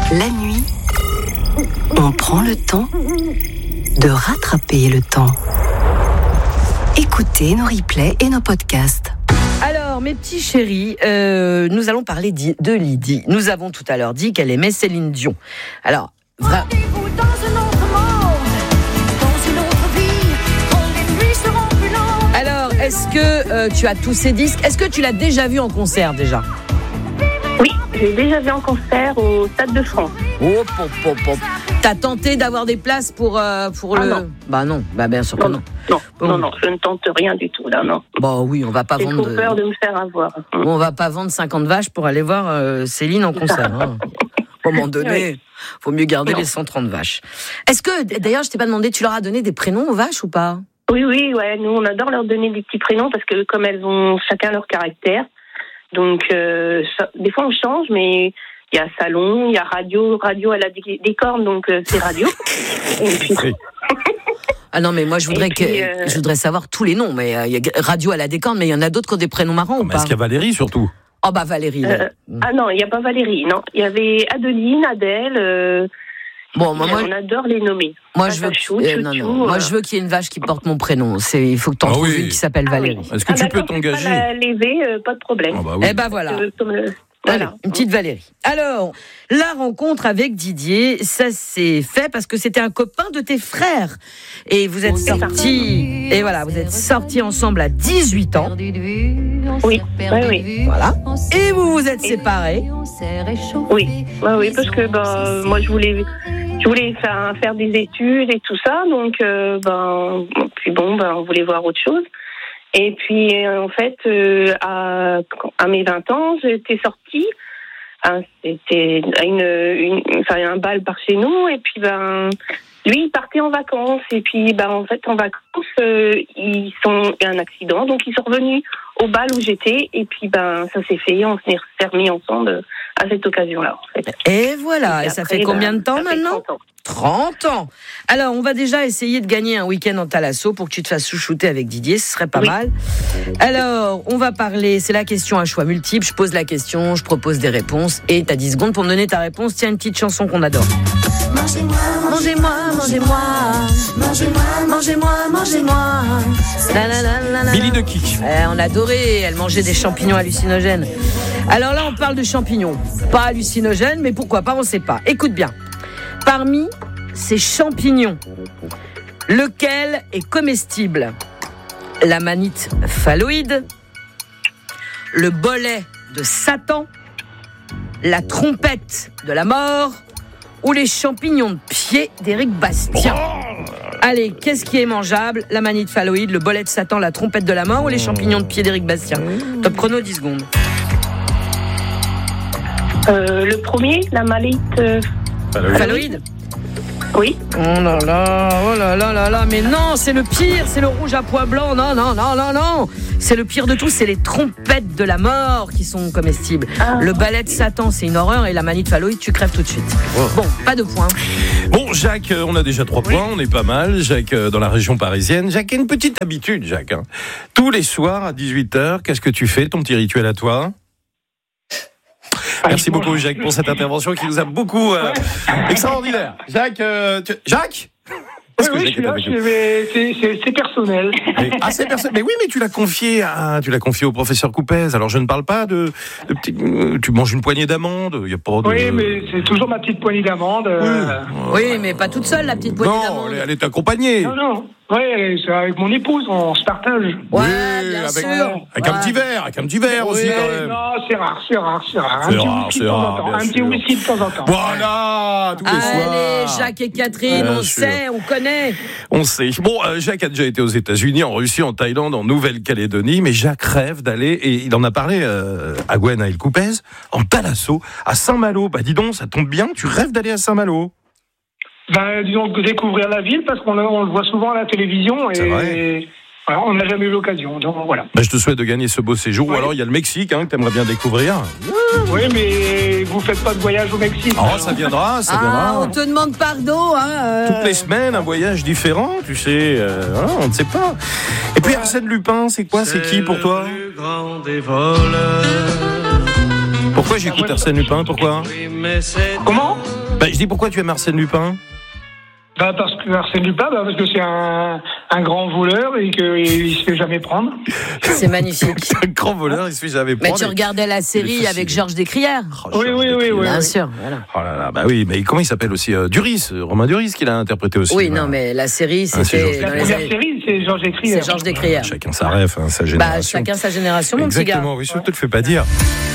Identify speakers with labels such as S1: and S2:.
S1: La nuit, on prend le temps de rattraper le temps. Écoutez nos replays et nos podcasts.
S2: Alors, mes petits chéris, nous allons parler de Lydie. Nous avons tout à l'heure dit qu'elle aimait Céline Dion. Alors,
S3: rendez-vous dans un autre monde, dans une autre vie, quand les nuits seront plus longues.
S2: Alors, est-ce que tu as tous ces disques ? Est-ce que tu l'as déjà vu en concert déjà ?
S4: Oui, j'ai déjà vu en concert au Stade de France.
S2: Oh, pop. T'as tenté d'avoir des places pour le...
S4: Non.
S2: Bah non, bah bien sûr que non.
S4: Non, je ne tente rien du tout, là, non.
S2: Bon, oui, on va pas
S4: J'ai
S2: vendre...
S4: trop peur de me faire avoir.
S2: On va pas vendre 50 vaches pour aller voir Céline en concert. Hein. À un moment donné, faut mieux garder les 130 vaches. Est-ce que, d'ailleurs, je t'ai pas demandé, tu leur as donné des prénoms aux vaches ou pas ?
S4: Oui, ouais, nous, on adore leur donner des petits prénoms parce que comme elles ont chacun leur caractère, donc des fois on change, mais il y a salon, il y a radio, elle a des cornes, donc c'est radio. Et puis...
S2: Ah non, mais moi je voudrais savoir tous les noms, mais il y a radio à la décorne, mais il y en a d'autres qui ont des prénoms marrants ou pas ?
S5: Est-ce qu'il y a Valérie surtout ?
S2: Oh bah Valérie.
S4: Ah non, il n'y a pas Valérie, non. Il y avait Adeline, Adèle.
S2: Bon, moi,
S4: on adore les nommer.
S2: Moi je veux moi je veux qu'il y ait une vache qui porte mon prénom. Il faut que t'en trouves une qui s'appelle Valérie.
S4: Oui.
S2: Est-ce
S5: que tu peux t'engager ?
S4: À l'élever, pas de problème.
S5: Ah bah oui.
S2: Eh ben voilà.
S4: Voilà.
S2: Allez, une petite Valérie. Alors, la rencontre avec Didier, ça s'est fait parce que c'était un copain de tes frères. Et vous êtes sortis, et voilà, vous êtes sortis ensemble à 18 ans.
S4: Oui.
S2: Voilà. Et vous vous êtes séparés.
S4: Oui, parce que moi je voulais faire des études et tout ça, donc on voulait voir autre chose. Et puis, en fait, à mes 20 ans, j'étais sortie. C'était un bal par chez nous. Et puis, lui, il partait en vacances. Et puis, en fait, en vacances, il y a un accident. Donc, ils sont revenus au bal où j'étais. Et puis, ça s'est fait. On s'est remis ensemble à cette occasion-là, en fait.
S2: Et voilà. Et ça fait combien de temps maintenant ?
S4: 30
S2: ans. Alors, on va déjà essayer de gagner un week-end en Thalasso pour que tu te fasses chouchouter avec Didier, ce serait pas mal. Alors, on va parler, c'est la question à choix multiple. Je pose la question, je propose des réponses et tu as 10 secondes pour me donner ta réponse. Tiens, une petite chanson qu'on adore. Mangez-moi.
S5: Billy de Kik.
S2: On adorait, elle mangeait des champignons hallucinogènes. Alors là, on parle de champignons. Pas hallucinogènes, mais pourquoi pas, on sait pas. Écoute bien. Parmi ces champignons, lequel est comestible ? La manite phalloïde, le bolet de Satan, la trompette de la mort ou les champignons de pied d'Éric Bastien ? Allez, qu'est-ce qui est mangeable ? La manite phalloïde, le bolet de Satan, la trompette de la mort ou les champignons de pied d'Éric Bastien ? Top chrono, 10 secondes.
S4: Le premier, la manite...
S2: Phalloïde ?
S4: Oui.
S2: Oh là là, mais non, c'est le pire, c'est le rouge à pois blanc, non. C'est le pire de tout, c'est les trompettes de la mort qui sont comestibles. Le balai de Satan, c'est une horreur, et la manite phalloïde, tu crèves tout de suite. Bon, pas de points.
S5: Bon, Jacques, on a déjà 3 points, on est pas mal. Jacques, dans la région parisienne. Jacques a une petite habitude, Jacques. Tous les soirs, à 18h, qu'est-ce que tu fais, ton petit rituel à toi ? Merci beaucoup, Jacques, pour cette intervention qui nous a beaucoup extraordinaire. Jacques, Jacques ?
S6: Oui, je suis là, c'est personnel.
S5: C'est personnel. Mais oui, mais tu l'as confié au professeur Coupez. Alors je ne parle pas de petit, tu manges une poignée d'amandes. Il y a pas de...
S6: Oui, mais c'est toujours ma petite poignée d'amandes.
S2: Oui, mais pas toute seule la petite poignée d'amandes.
S5: Non, elle est accompagnée.
S6: Non. Oui, c'est avec mon épouse, on se partage.
S2: Ouais, bien sûr.
S5: Avec un petit verre aussi, quand même.
S6: Non, c'est rare. Un petit whisky de temps en temps.
S5: Voilà, tous les soirs.
S2: Allez, Jacques et Catherine, on sait, on connaît.
S5: On sait. Bon, Jacques a déjà été aux États-Unis, en Russie, en Thaïlande, en Nouvelle-Calédonie, mais Jacques rêve d'aller, et il en a parlé à Gwenaël Coupez, en Thalasso, à Saint-Malo. Bah dis donc, ça tombe bien, tu rêves d'aller à Saint-Malo.
S6: Disons de découvrir la ville, parce qu'on le voit souvent à la télévision, et voilà, on n'a jamais eu l'occasion, donc voilà.
S5: Je te souhaite de gagner ce beau séjour, ou alors il y a le Mexique, que t'aimerais bien découvrir.
S6: Oui, mais vous faites pas de voyage au Mexique.
S5: Oh, ça viendra.
S2: On te demande pardon,
S5: Toutes les semaines, un voyage différent, tu sais, on ne sait pas. Et puis Arsène Lupin, c'est quoi, c'est qui pour toi ? Pourquoi j'écoute Arsène Lupin? Pourquoi?
S6: Comment?
S5: Je dis pourquoi tu aimes Arsène Lupin?
S6: Parce que Arsène Lupin, parce que c'est un grand voleur et qu'il se fait jamais prendre.
S2: C'est magnifique.
S5: Un grand voleur, il se fait jamais prendre.
S2: Mais tu regardais la série avec Georges Descrières.
S6: Oui.
S2: Bien sûr, voilà.
S5: Oh là là, oui, mais comment il s'appelle aussi? Duris, Romain Duris qui l'a interprété aussi.
S2: Oui, non, mais la série, c'était...
S6: La première série, c'est Georges Descrières.
S2: C'est Georges Descrières.
S5: Chacun sa ref, sa génération.
S2: Chacun sa génération, mon petit gars.
S5: Exactement, oui, je te le fais pas dire.